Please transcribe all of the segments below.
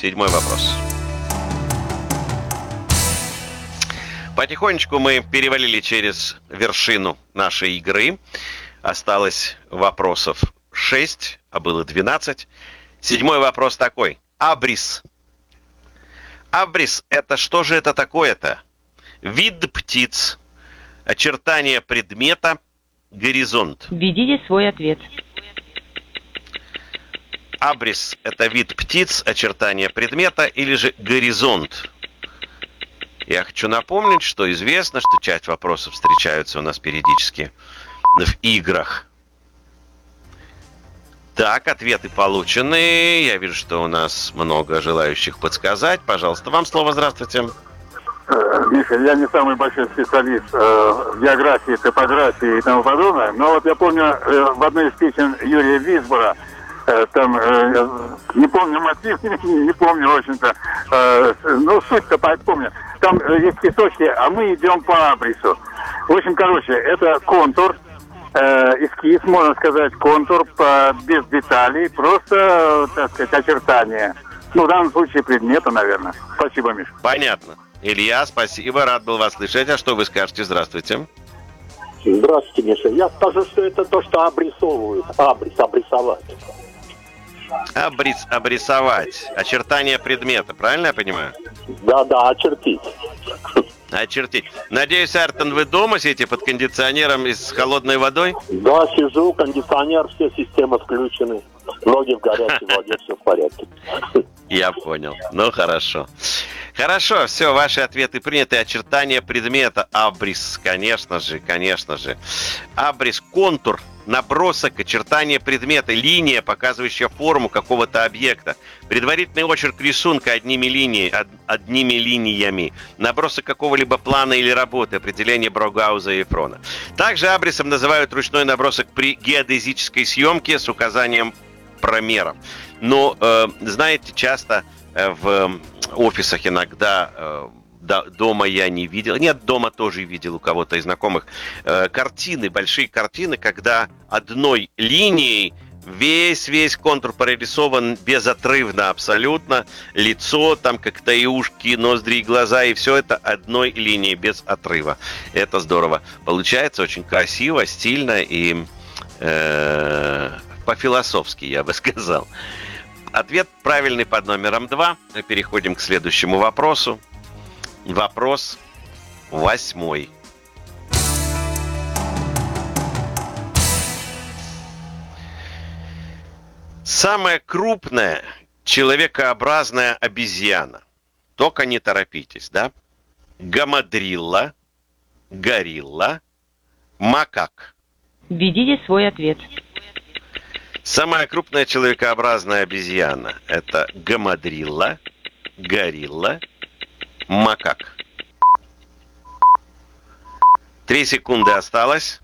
7-й вопрос. Потихонечку мы перевалили через вершину нашей игры. Осталось вопросов 6, а было 12. 7-й вопрос такой. Абрис. Абрис – это что же это такое-то? Вид птиц, очертания предмета, горизонт. Введите свой ответ. Абрис – это вид птиц, очертания предмета или же горизонт? Я хочу напомнить, что известно, что часть вопросов встречаются у нас периодически в играх. Так, ответы получены. Я вижу, что у нас много желающих подсказать. Пожалуйста, вам слово. Здравствуйте. Миша, я не самый большой специалист в географии, топографии и тому подобное, но вот я помню в одной из песен Юрия Висбора, там, не помню мотив, не помню, в общем-то, ну, суть-то помню. Там есть песочки, а мы идем по абрису. В общем, короче, это контур, эскиз, можно сказать, контур без деталей, просто, так сказать, очертания. Ну, в данном случае предмета, наверное. Спасибо, Миша. Понятно. Илья, спасибо, рад был вас слышать. А что вы скажете? Здравствуйте. Здравствуйте, Миша. Я скажу, что это то, что обрисовывают. Обрисовать. Обрисовать. Очертания предмета, правильно я понимаю? Да, очертить. Очертить. Надеюсь, Артон, вы дома сидите под кондиционером и с холодной водой? Да, сижу, кондиционер, все системы включены. Ноги в горячей воде, все в порядке. Я понял. Ну, хорошо. Хорошо, все, ваши ответы приняты. Очертания предмета. Абрис, конечно же. Абрис, контур, набросок, очертания предмета, линия, показывающая форму какого-то объекта. Предварительный очерк рисунка одними линиями. Набросок какого-либо плана или работы, определение Браугауза и Эфрона. Также абрисом называют ручной набросок при геодезической съемке с указанием промеров. Но, знаете, часто в офисах иногда, дома я не видел, нет, дома тоже видел у кого-то из знакомых, картины, большие картины, когда одной линией весь контур прорисован безотрывно абсолютно, лицо, там как-то и ушки, ноздри, и глаза, и все это одной линией без отрыва. Это здорово. Получается очень красиво, стильно и по-философски, я бы сказал. Ответ правильный под номером 2. Мы переходим к следующему вопросу. Вопрос 8. Самая крупная человекообразная обезьяна. Только не торопитесь, да? Гамадрилла, горилла, макак. Введите свой ответ. Самая крупная человекообразная обезьяна – это гамадрилла, горилла, макак. 3 секунды осталось.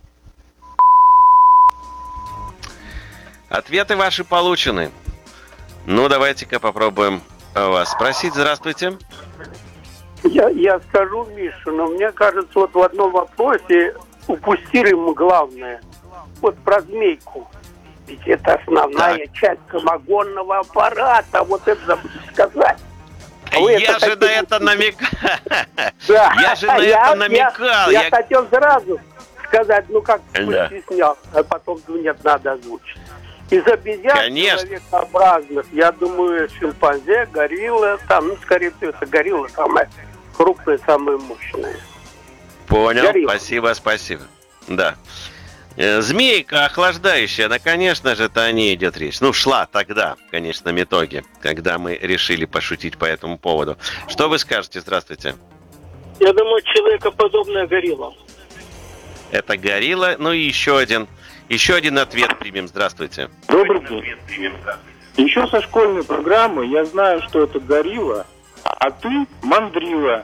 Ответы ваши получены. Ну, давайте-ка попробуем вас спросить. Здравствуйте. Я скажу, Миша, но мне кажется, вот в одном вопросе упустили мы главное. Вот про змейку. Ведь это основная часть самогонного аппарата. Вот это забыли сказать. Я же на это намекал. Я же на это намекал. Я хотел сразу сказать, ну как стеснял, а потом нет, надо озвучить. Из обезьян человекообразных, я думаю, шимпанзе, горилла, там, ну, скорее всего, это горилла самая крупная, самая мощная. Понял, горилла. Спасибо. Да. Змейка охлаждающая, да, конечно же, это о ней идет речь. Ну, шла тогда, в конечном итоге, когда мы решили пошутить по этому поводу. Что вы скажете? Здравствуйте. Я думаю, человекоподобная горилла. Это горилла. Ну и еще один ответ примем. Здравствуйте. Добрый день. Еще со школьной программы я знаю, что это горилла, а ты мандрила.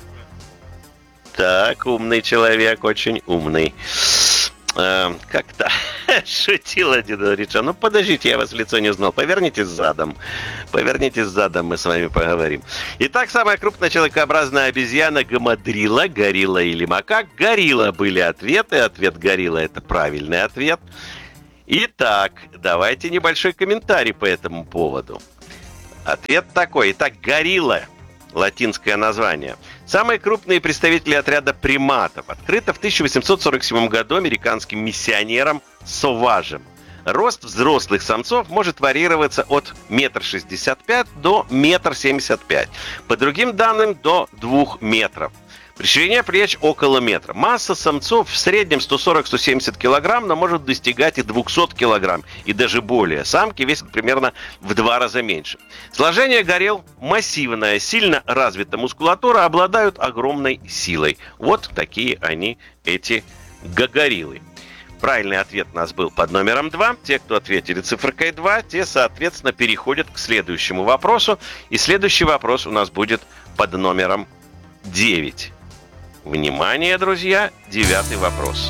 Так, умный человек, очень умный. Как-то шутил один Рича. Ну, подождите, я вас в лицо не знал. Повернитесь задом, мы с вами поговорим. Итак, самая крупная человекообразная обезьяна гамадрилла, горилла или макак. Горилла были ответы. Ответ горилла – это правильный ответ. Итак, давайте небольшой комментарий по этому поводу. Ответ такой. Итак, горилла. Латинское название. Самые крупные представители отряда приматов. Открыто в 1847 году американским миссионером Соважем. Рост взрослых самцов может варьироваться от 1,65 м до 1,75 м. По другим данным, до 2 метров. При ширине плеч около метра. Масса самцов в среднем 140-170 килограмм, но может достигать и 200 килограмм, и даже более. Самки весят примерно в 2 раза меньше. Сложение горилл массивное, сильно развита мускулатура, обладают огромной силой. Вот такие они, эти гориллы. Правильный ответ у нас был под номером 2. Те, кто ответили цифрой 2, те, соответственно, переходят к следующему вопросу. И следующий вопрос у нас будет под номером 9. Внимание, друзья, 9-й вопрос.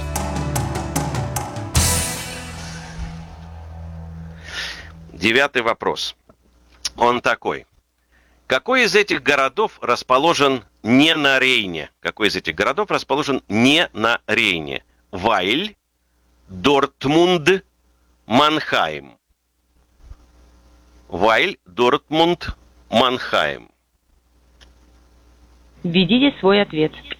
Девятый вопрос. Он такой. Какой из этих городов расположен не на Рейне? Какой из этих городов расположен не на Рейне? Вайль, Дортмунд, Манхайм. Вайль, Дортмунд, Манхайм. Введите свой ответ.